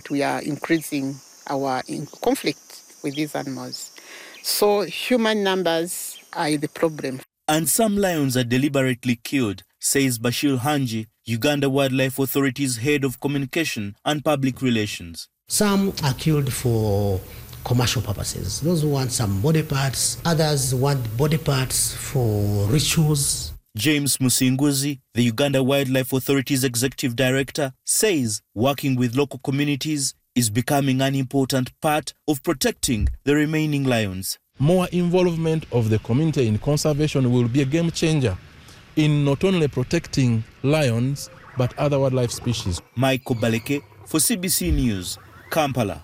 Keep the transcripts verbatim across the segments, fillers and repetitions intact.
that we are increasing our in conflict with these animals. So human numbers are the problem. And some lions are deliberately killed, says Bashir Hanji, Uganda Wildlife Authority's head of communication and public relations. Some are killed for commercial purposes. Those who want some body parts, others want body parts for rituals. James Musinguzi, the Uganda Wildlife Authority's executive director, says working with local communities is becoming an important part of protecting the remaining lions. More involvement of the community in conservation will be a game changer in not only protecting lions, but other wildlife species. Michael Baleke for C B C News, Kampala.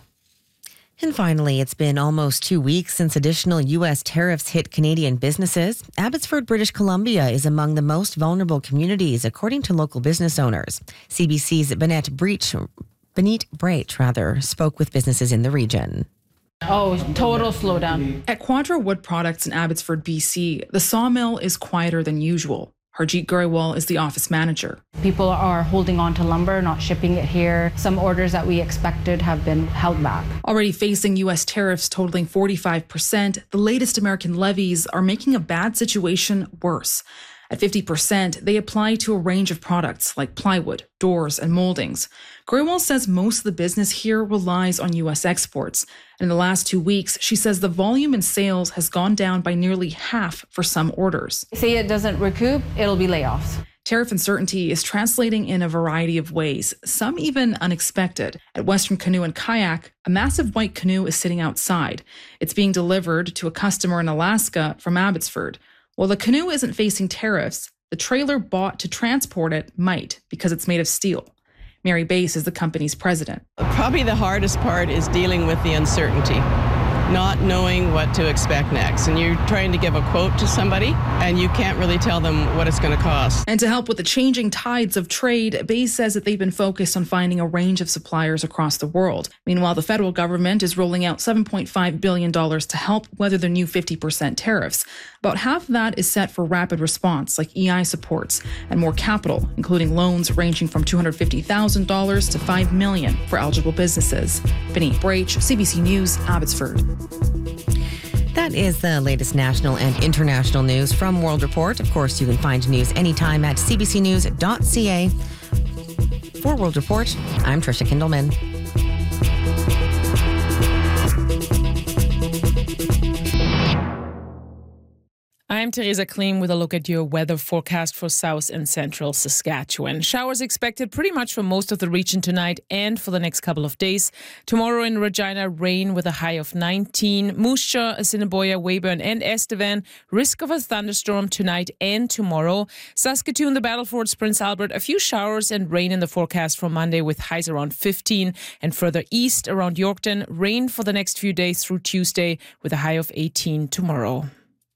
And finally, it's been almost two weeks since additional U S tariffs hit Canadian businesses. Abbotsford, British Columbia is among the most vulnerable communities, according to local business owners. C B C's Benette Breach, Benette Breach, rather, spoke with businesses in the region. Oh, total slowdown. At Quadra Wood Products in Abbotsford, B C, the sawmill is quieter than usual. Harjeet Grewal is the office manager. People are holding on to lumber, not shipping it here. Some orders that we expected have been held back. Already facing U S tariffs totaling forty-five percent, the latest American levies are making a bad situation worse. At fifty percent, they apply to a range of products like plywood, doors, and moldings. Grewal says most of the business here relies on U S exports. And in the last two weeks, she says the volume in sales has gone down by nearly half for some orders. Say it doesn't recoup, it'll be layoffs. Tariff uncertainty is translating in a variety of ways, some even unexpected. At Western Canoe and Kayak, a massive white canoe is sitting outside. It's being delivered to a customer in Alaska from Abbotsford. While the canoe isn't facing tariffs, the trailer bought to transport it might, because it's made of steel. Mary Bass is the company's president. Probably the hardest part is dealing with the uncertainty, not knowing what to expect next. And you're trying to give a quote to somebody, and you can't really tell them what it's going to cost. And to help with the changing tides of trade, Bass says that they've been focused on finding a range of suppliers across the world. Meanwhile, the federal government is rolling out seven point five billion dollars to help weather the new fifty percent tariffs. About half of that is set for rapid response, like E I supports, and more capital, including loans ranging from two hundred fifty thousand dollars to five million dollars for eligible businesses. Benette Breach, C B C News, Abbotsford. That is the latest national and international news from World Report. Of course, you can find news anytime at c b c news dot c a. For World Report, I'm Tricia Kindleman. I'm Teresa Klim with a look at your weather forecast for south and central Saskatchewan. Showers expected pretty much for most of the region tonight and for the next couple of days. Tomorrow in Regina, rain with a high of nineteen. Moose Jaw, Assiniboia, Weyburn and Estevan, risk of a thunderstorm tonight and tomorrow. Saskatoon, the Battlefords, Prince Albert, a few showers and rain in the forecast for Monday with highs around fifteen. And further east around Yorkton, rain for the next few days through Tuesday with a high of eighteen tomorrow.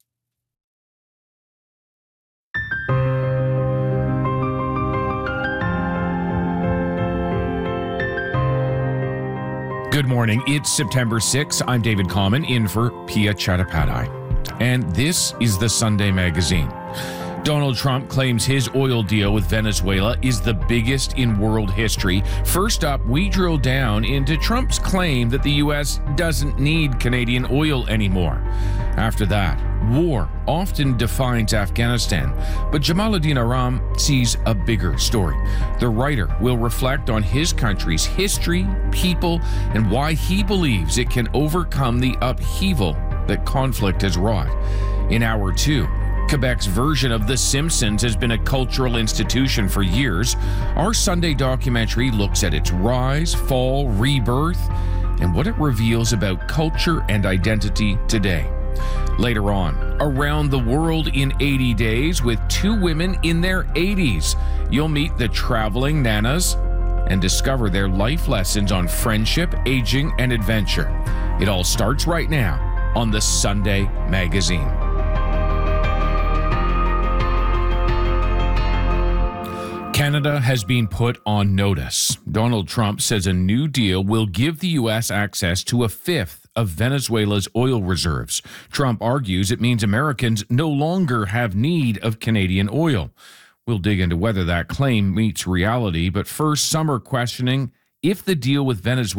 Good morning. It's September sixth. I'm David Common in for Pia Chattopadhyay. And this is the Sunday Magazine. Donald Trump claims his oil deal with Venezuela is the biggest in world history. First up, we drill down into Trump's claim that the U S doesn't need Canadian oil anymore. After that, war often defines Afghanistan, but Jamaluddin Aram sees a bigger story. The writer will reflect on his country's history, people, and why he believes it can overcome the upheaval that conflict has wrought. In hour two, Quebec's version of The Simpsons has been a cultural institution for years. Our Sunday documentary looks at its rise, fall, rebirth, and what it reveals about culture and identity today. Later on, Around the World in eighty days with two women in their eighties. You'll meet the traveling nanas and discover their life lessons on friendship, aging, and adventure. It all starts right now on the Sunday Magazine. Canada has been put on notice. Donald Trump says a new deal will give the U S access to a fifth of Venezuela's oil reserves. Trump argues it means Americans no longer have need of Canadian oil. We'll dig into whether that claim meets reality, but first, some are questioning if the deal with Venezuela